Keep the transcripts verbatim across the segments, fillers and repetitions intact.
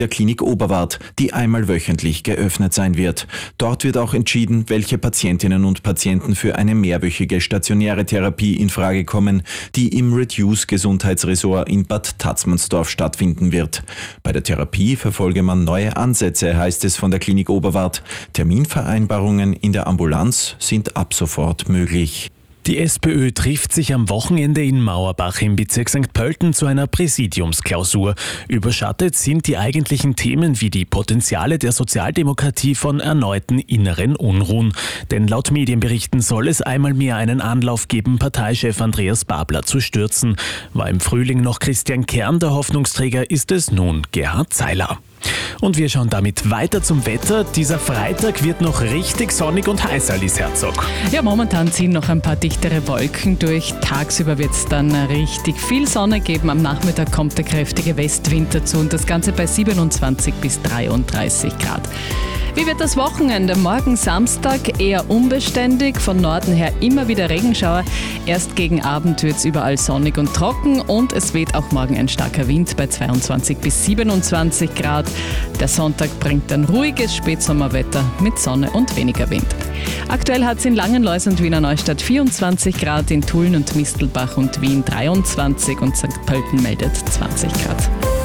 der Klinik Oberwart, die einmal wöchentlich geöffnet sein wird. Dort wird auch entschieden, welche Patientinnen und Patienten für eine mehrwöchige stationäre Therapie in Frage kommen, die im Reduce Gesundheitsressort in Bad Tatzmannsdorf stattfinden wird. Bei der Therapie verfolge man neue Ansätze, heißt es von der Klinik Oberwart. Terminvereinbarungen in der Ambulanz sind ab sofort möglich. Die SPÖ trifft sich am Wochenende in Mauerbach im Bezirk Sankt Pölten zu einer Präsidiumsklausur. Überschattet sind die eigentlichen Themen wie die Potenziale der Sozialdemokratie von erneuten inneren Unruhen. Denn laut Medienberichten soll es einmal mehr einen Anlauf geben, Parteichef Andreas Babler zu stürzen. War im Frühling noch Christian Kern der Hoffnungsträger, ist es nun Gerhard Zeiler. Und wir schauen damit weiter zum Wetter. Dieser Freitag wird noch richtig sonnig und heiß, Alice Herzog. Ja, momentan ziehen noch ein paar dichtere Wolken durch. Tagsüber wird es dann richtig viel Sonne geben. Am Nachmittag kommt der kräftige Westwind dazu und das Ganze bei siebenundzwanzig bis dreiunddreißig Grad. Wie wird das Wochenende? Morgen Samstag eher unbeständig, von Norden her immer wieder Regenschauer. Erst gegen Abend wird es überall sonnig und trocken und es weht auch morgen ein starker Wind bei zweiundzwanzig bis siebenundzwanzig Grad. Der Sonntag bringt dann ruhiges Spätsommerwetter mit Sonne und weniger Wind. Aktuell hat es in Langenlois und Wiener Neustadt vierundzwanzig Grad, in Tulln und Mistelbach und Wien dreiundzwanzig und Sankt Pölten meldet zwanzig Grad.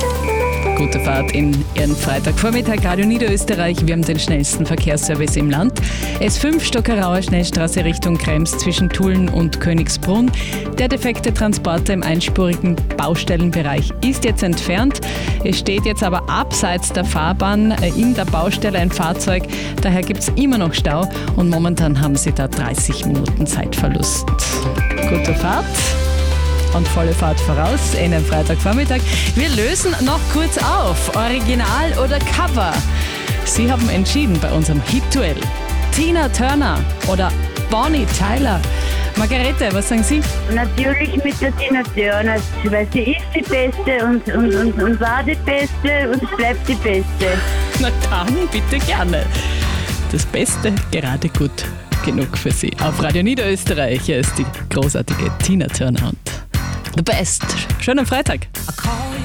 Gute Fahrt in Ihren Freitagvormittag, Radio Niederösterreich. Wir haben den schnellsten Verkehrsservice im Land. S fünf Stockerauer Schnellstraße Richtung Krems zwischen Tulln und Königsbrunn. Der defekte Transporter im einspurigen Baustellenbereich ist jetzt entfernt. Es steht jetzt aber abseits der Fahrbahn in der Baustelle ein Fahrzeug. Daher gibt es immer noch Stau und momentan haben Sie da dreißig Minuten Zeitverlust. Gute Fahrt. Und volle Fahrt voraus in den Freitagvormittag. Wir lösen noch kurz auf. Original oder Cover? Sie haben entschieden bei unserem Hit-Duell. Tina Turner oder Bonnie Tyler? Margarete, was sagen Sie? Natürlich mit der Tina Turner, weil sie ist die Beste und, und, und, und war die Beste und bleibt die Beste. Na dann, bitte gerne. Das Beste gerade gut genug für Sie. Auf Radio Niederösterreich, hier ist die großartige Tina Turner und The Best. Schönen Freitag.